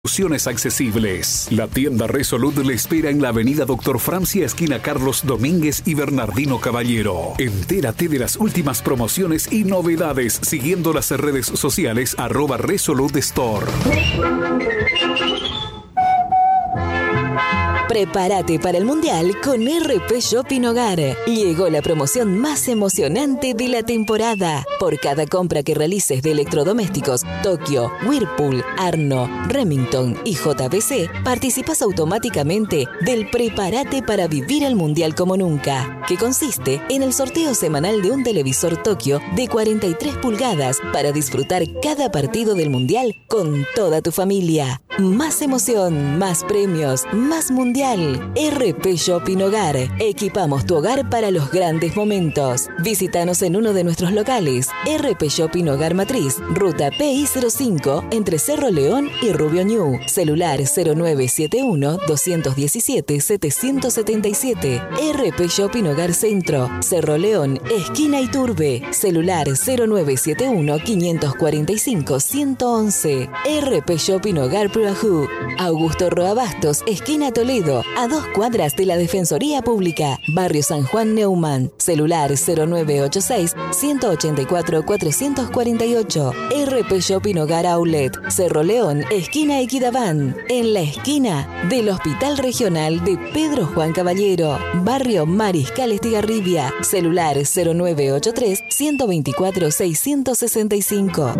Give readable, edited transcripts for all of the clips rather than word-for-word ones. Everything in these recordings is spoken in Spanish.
Soluciones accesibles. La tienda Resolud le espera en la avenida Dr. Francia, esquina Carlos Domínguez y Bernardino Caballero. Entérate de las últimas promociones y novedades siguiendo las redes sociales @Resolud Store. Prepárate para el Mundial con RP Shopping Hogar. Llegó la promoción más emocionante de la temporada. Por cada compra que realices de electrodomésticos Tokio, Whirlpool, Arno, Remington y JBC, participas automáticamente del Prepárate para vivir el Mundial como nunca, que consiste en el sorteo semanal de un televisor Tokio de 43 pulgadas para disfrutar cada partido del Mundial con toda tu familia. Más emoción, más premios, más Mundial. RP Shopping Hogar. Equipamos tu hogar para los grandes momentos. Visítanos en uno de nuestros locales. RP Shopping Hogar Matriz, ruta PI05, entre Cerro León y Rubio Ñu. Celular 0971-217-777. RP Shopping Hogar Centro, Cerro León, esquina Iturbe. Celular 0971-545-111. RP Shopping Hogar Purajú, Augusto Roabastos, esquina Toledo, a 2 cuadras de la Defensoría Pública, Barrio San Juan Neumann. Celular 0986-184-448. RP Shopping Hogar Outlet, Cerro León, esquina Equidaván, en la esquina del Hospital Regional de Pedro Juan Caballero, Barrio Mariscal Estigarribia. Celular 0983-124-665.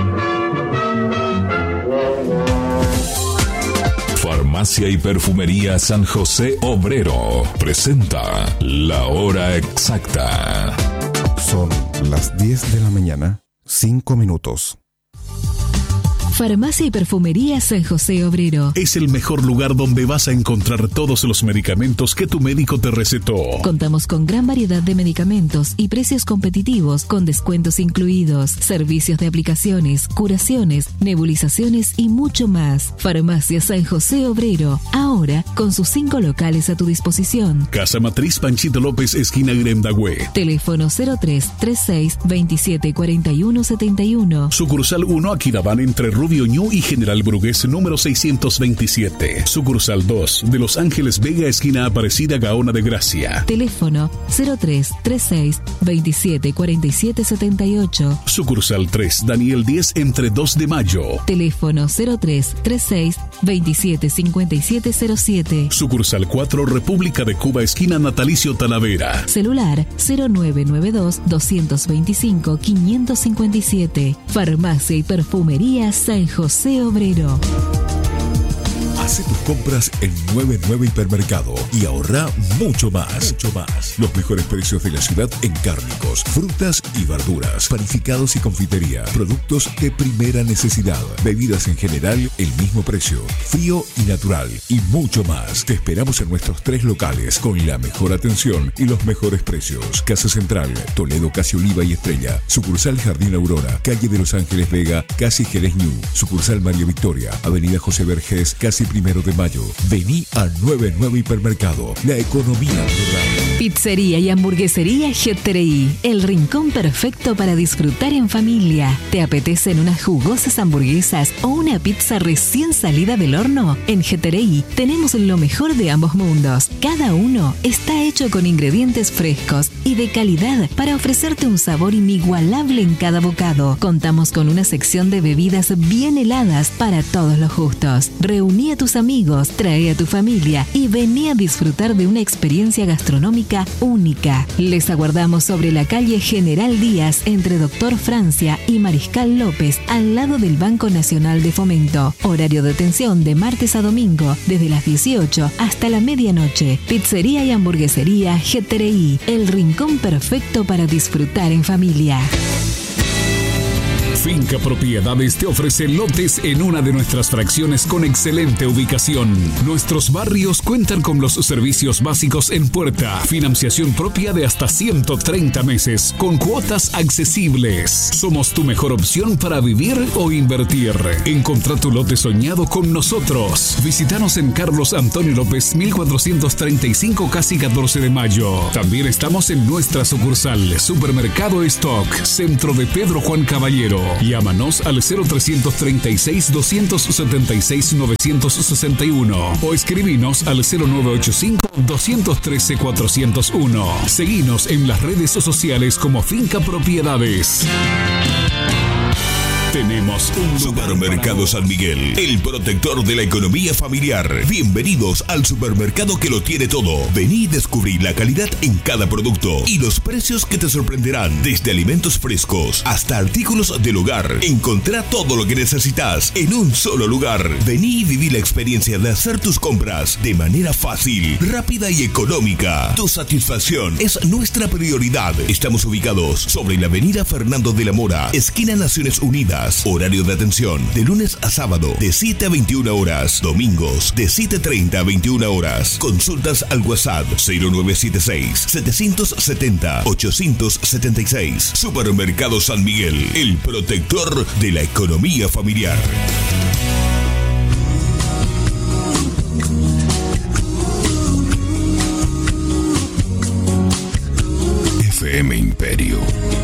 Farmacia y Perfumería San José Obrero presenta La Hora Exacta. Son las 10 de la mañana, 5 minutos. Farmacia y Perfumería San José Obrero. Es el mejor lugar donde vas a encontrar todos los medicamentos que tu médico te recetó. Contamos con gran variedad de medicamentos y precios competitivos con descuentos incluidos, servicios de aplicaciones, curaciones, nebulizaciones y mucho más. Farmacia San José Obrero, ahora con sus 5 locales a tu disposición. Casa Matriz Panchito López, esquina Gremdagüe. Teléfono 0336-274171. Sucursal 1, Aquidaván, entre Rubio Ñu y General Brugués, número 627. Sucursal 2, de Los Ángeles Vega, esquina Aparecida Gaona de Gracia. Teléfono 0336-274778. Sucursal 3, Daniel 10, entre 2 de Mayo. Teléfono 0336-275707. Sucursal 4, República de Cuba, esquina Natalicio Talavera. Celular 0992-225-557. Farmacia y Perfumería San José Obrero. Hace tus compras en 99 Hipermercado y ahorra mucho más. Los mejores precios de la ciudad en cárnicos, frutas y verduras, panificados y confitería, productos de primera necesidad, bebidas en general, el mismo precio, frío y natural y mucho más. Te esperamos en nuestros 3 locales con la mejor atención y los mejores precios. Casa Central, Toledo, Casi Oliva y Estrella. Sucursal Jardín Aurora, calle de Los Ángeles Vega, Casi Jerez Ñu. Sucursal María Victoria, avenida José Vergés, Casi 1 de Mayo. Vení a 99 Hipermercado, la economía rural. Pizzería y hamburguesería Gettereí, el rincón perfecto para disfrutar en familia. ¿Te apetecen unas jugosas hamburguesas o una pizza recién salida del horno? En Gettereí tenemos lo mejor de ambos mundos. Cada uno está hecho con ingredientes frescos y de calidad para ofrecerte un sabor inigualable en cada bocado. Contamos con una sección de bebidas bien heladas para todos los gustos. Reuní a tus amigos, trae a tu familia y vení a disfrutar de una experiencia gastronómica única. Les aguardamos sobre la calle General Díaz, entre Doctor Francia y Mariscal López, al lado del Banco Nacional de Fomento. Horario de atención de martes a domingo, desde las 18 hasta la medianoche. Pizzería y hamburguesería Gettereí, el rincón perfecto para disfrutar en familia. Finca Propiedades te ofrece lotes en una de nuestras fracciones con excelente ubicación. Nuestros barrios cuentan con los servicios básicos en puerta, financiación propia de hasta 130 meses, con cuotas accesibles. Somos tu mejor opción para vivir o invertir. Encontrá tu lote soñado con nosotros. Visítanos en Carlos Antonio López, 1435, casi 14 de Mayo. También estamos en nuestra sucursal, Supermercado Stock, centro de Pedro Juan Caballero. Llámanos al 0336-276-961 o escribinos al 0985-213-401. Seguinos en las redes sociales como Finca Propiedades. Tenemos un Supermercado San Miguel, el protector de la economía familiar. Bienvenidos al supermercado que lo tiene todo. Vení y descubrí la calidad en cada producto y los precios que te sorprenderán. Desde alimentos frescos hasta artículos del hogar. Encontrá todo lo que necesitas en un solo lugar. Vení y viví la experiencia de hacer tus compras de manera fácil, rápida y económica. Tu satisfacción es nuestra prioridad. Estamos ubicados sobre la avenida Fernando de la Mora, esquina Naciones Unidas. Horario de atención de lunes a sábado de 7 a 21 horas. Domingos de 7:30 a 21 horas. Consultas al WhatsApp 0976-770-876. Supermercado San Miguel, el protector de la economía familiar. FM Imperio.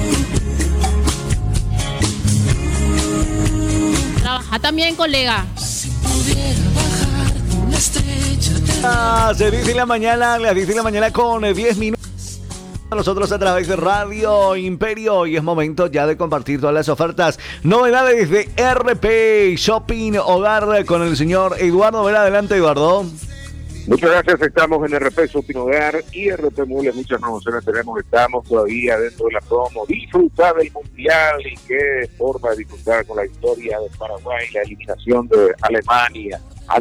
Trabaja también, colega. Se dice la mañana, las 10 de la mañana con 10 minutos. Nosotros a través de Radio Imperio y es momento ya de compartir todas las ofertas, novedades de RP Shopping Hogar con el señor Eduardo Vera. Adelante, Eduardo. Muchas gracias, estamos en RP Shopping Hogar y RP Muebles, muchas promociones tenemos, estamos todavía dentro de la promo. Disfrutar del Mundial y qué forma de disfrutar con la victoria de Paraguay, la eliminación de Alemania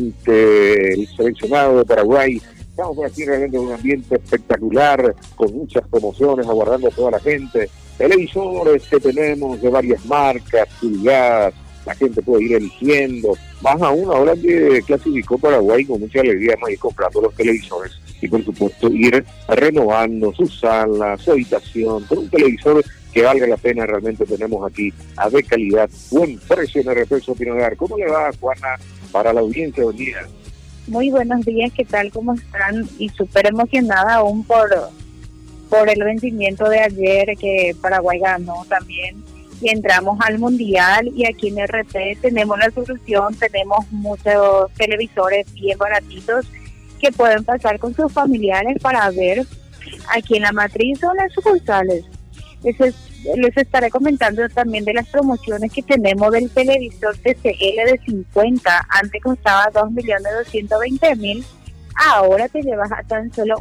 ante el seleccionado de Paraguay. Estamos por aquí realmente en un ambiente espectacular, con muchas promociones, aguardando a toda la gente. Televisores que tenemos de varias marcas, pulgadas, la gente puede ir eligiendo. Más aún, ahora que clasificó Paraguay, con mucha alegría vamos a ir comprando los televisores y por supuesto ir renovando su sala, su habitación, con un televisor que valga la pena. Realmente tenemos aquí a de calidad, buen precio en RP Shopping Hogar. ¿Cómo le va, Juana, para la audiencia del día? Muy buenos días, ¿qué tal? ¿Cómo están? Y súper emocionada aún por el vencimiento de ayer, que Paraguay ganó también. Y entramos al Mundial y aquí en RP tenemos la solución, tenemos muchos televisores bien baratitos que pueden pasar con sus familiares para ver aquí en la matriz o en las sucursales. Les estaré comentando también de las promociones que tenemos del televisor TCL de 50, antes costaba 2.220.000, ahora te llevas a tan solo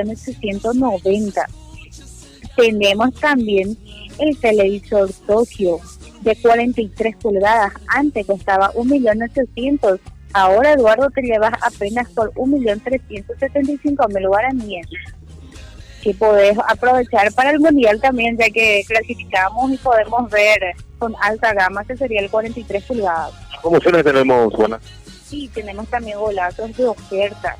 1.890.000. Tenemos también el televisor Tokio de 43 pulgadas, antes costaba 1.800.000, ahora, Eduardo, te llevas apenas por 1.375.000 guaraníes, que podés aprovechar para el Mundial también, ya que clasificamos y podemos ver con alta gama, que sería el 43 pulgadas. ¿Qué promociones tenemos, Juana? Sí, tenemos también golazos de oferta.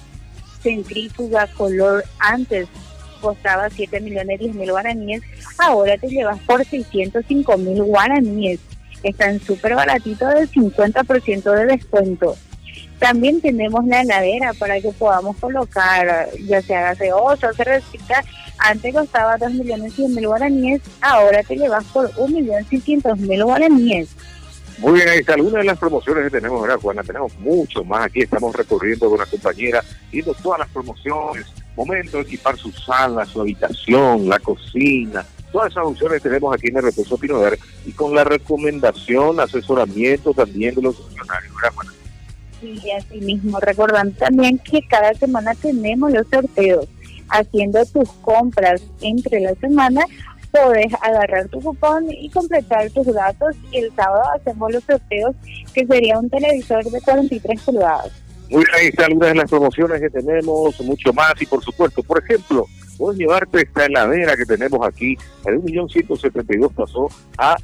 Centrífuga color, antes costaba 7.010.000 guaraníes, ahora te llevas por 605.000 guaraníes. Están súper baratitos, del 50% de descuento. También tenemos la heladera para que podamos colocar, ya sea gaseosa, cervecita. Antes costaba 2.100.000 guaraníes, ahora te llevas por 1.600.000 guaraníes. Muy bien, ahí está alguna de las promociones que tenemos, ¿verdad, Juana? Tenemos mucho más aquí, estamos recorriendo con la compañera, viendo todas las promociones. Momento de equipar su sala, su habitación, la cocina. Todas esas opciones tenemos aquí en el RP Shopping Hogar y con la recomendación, asesoramiento también de los funcionarios, ¿verdad, Juana? Sí, así mismo, recordando también que cada semana tenemos los sorteos. Haciendo tus compras entre la semana, podés agarrar tu cupón y completar tus datos, y el sábado hacemos los sorteos, que sería un televisor de 43 pulgadas. Muy bien, ahí está algunas de las promociones que tenemos, mucho más, y por supuesto, por ejemplo, puedes llevarte esta heladera que tenemos aquí, de 1.172.000 pasó a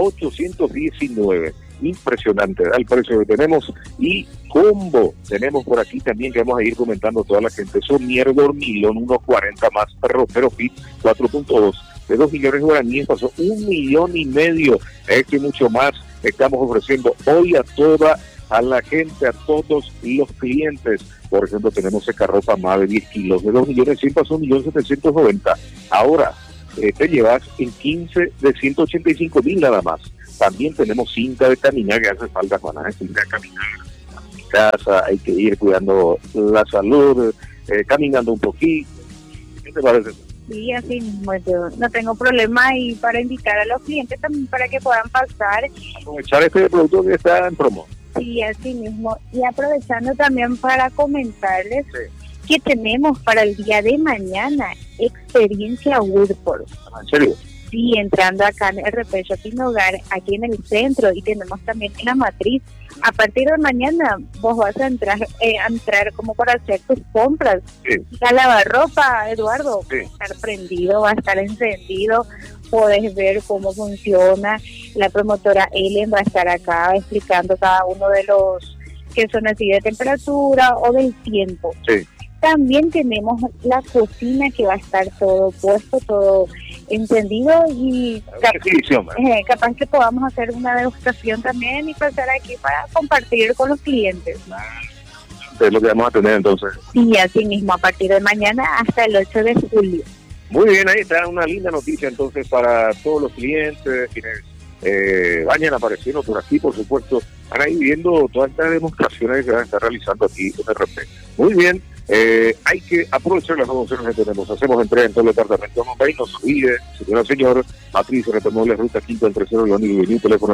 819. Impresionante, ¿verdad? El precio que tenemos. Y combo tenemos por aquí también, que vamos a ir comentando toda la gente. Somier Dormilón, 1.40 más, Perro Fit 4.2 de 2 millones de guaraníes, pasó 1,5 millones. Esto y mucho más estamos ofreciendo hoy a la gente, a todos los clientes. Por ejemplo, tenemos secarropa más de 10 kilos de 2 millones 100, pasó 1.790.000. Ahora, te llevas en 15 de 185.000 nada más. También tenemos cinta de caminar que hace falta, Juana, cinta de caminar a mi casa, hay que ir cuidando la salud, caminando un poquito. ¿Qué te parece? Sí, así mismo, yo no tengo problema y para invitar a los clientes también para que puedan pasar. Aprovechar este producto que está en promo. Sí, así mismo. Y aprovechando también para comentarles que tenemos para el día de mañana experiencia Whirlpool. ¿En serio? Sí, entrando acá en RP Shopping Hogar, aquí en el centro, y tenemos también en la matriz. A partir de mañana vos vas a entrar como para hacer tus compras. Sí. La lavarropa, Eduardo, Sí. va a estar prendido, va a estar encendido. Podés ver cómo funciona. La promotora Ellen va a estar acá explicando cada uno de los que son así de temperatura o del tiempo. Sí. También tenemos la cocina que va a estar todo puesto, todo encendido y capaz que podamos hacer una degustación también y pasar aquí para compartir con los clientes. Es lo que vamos a tener entonces. Sí, así mismo, a partir de mañana hasta el 8 de julio. Muy bien, ahí está una linda noticia entonces para todos los clientes, quienes vayan apareciendo por aquí, por supuesto, van a ir viendo todas estas demostraciones que se van a estar realizando aquí en RP. Muy bien. Hay que aprovechar las promociones que tenemos. Hacemos entrega en todo el departamento. No se olvide, señora, señor, Matriz, RP Muebles, Ruta 5 entre Cerro León y Avenida, teléfono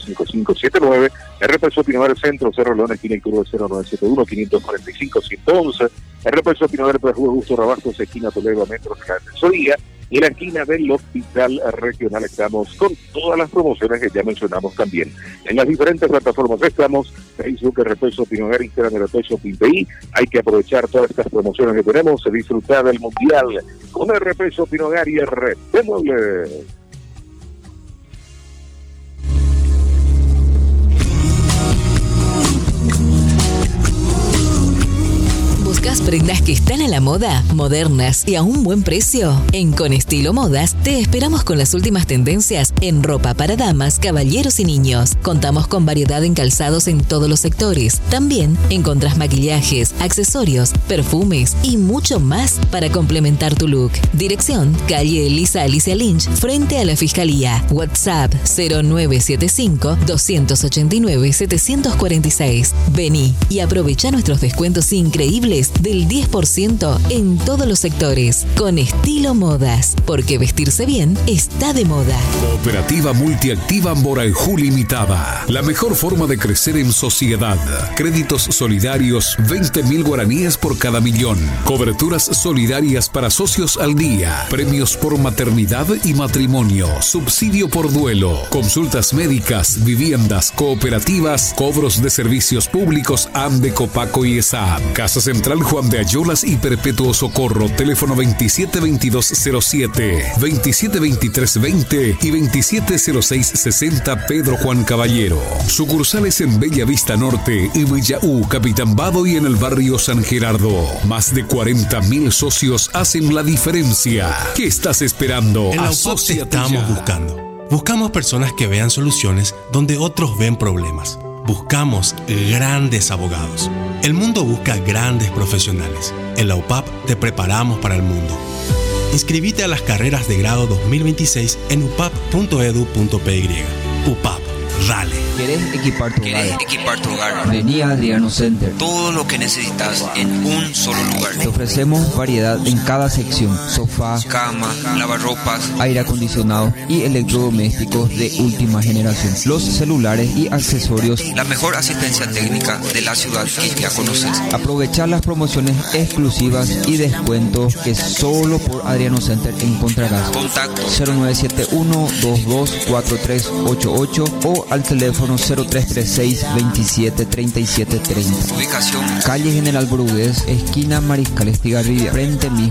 275579, RP Shopping Hogar Centro, Cerro León, esquina y curva 0971, 545-111, RP Shopping Hogar, Juego Gusto Rabastos, esquina Toledo, Metro, la Defensoría, y en la esquina del Hospital Regional estamos con todas las promociones que ya mencionamos también. En las diferentes plataformas estamos, Facebook, RP Shopping Hogar, Instagram, RP Shopping PI. Hay que aprovechar todas estas promociones que tenemos, disfrutar del Mundial con RP Shopping Hogar y RP Muebles. ¿Buscas prendas que están a la moda, modernas y a un buen precio? En Con Estilo Modas te esperamos con las últimas tendencias en ropa para damas, caballeros y niños. Contamos con variedad en calzados en todos los sectores. También encontrás maquillajes, accesorios, perfumes y mucho más para complementar tu look. Dirección: calle Elisa Alicia Lynch, frente a la Fiscalía. WhatsApp 0975-289-746. Vení y aprovecha nuestros descuentos increíbles del 10% en todos los sectores. Con Estilo Modas, porque vestirse bien está de moda. Cooperativa Multiactiva Moraenjú Limitada. La mejor forma de crecer en sociedad. Créditos solidarios, 20.000 guaraníes por cada millón. Coberturas solidarias para socios al día. Premios por maternidad y matrimonio. Subsidio por duelo. Consultas médicas, viviendas, cooperativas, cobros de servicios públicos, ANDE, Copaco y ESAP. Casa Central Juan de Ayolas y Perpetuo Socorro, teléfono 272207, 272320 y 270660, Pedro Juan Caballero. Sucursales en Bella Vista Norte y Villaú, Capitán Bado y en el barrio San Gerardo. Más de 40.000 socios hacen la diferencia. ¿Qué estás esperando? En la UPAP te estamos buscando. Buscamos personas que vean soluciones donde otros ven problemas. Buscamos grandes abogados. El mundo busca grandes profesionales. En la UPAP te preparamos para el mundo. Inscribite a las carreras de grado 2026 en upap.edu.py. UPAP, dale. ¿Querés equipar tu hogar? Vení a Adriano Center. Todo lo que necesitas en un solo lugar. Te ofrecemos variedad en cada sección: sofá, cama, lavarropas, aire acondicionado y electrodomésticos de última generación. Los celulares y accesorios. La mejor asistencia técnica de la ciudad que ya conoces. Aprovechar las promociones exclusivas y descuentos que solo por Adriano Center encontrarás. Contacto 0971-224388 o al teléfono 0336 27 37 30. Ubicación: calle General Bermúdez, esquina Mariscal Estigarribia, frente mismo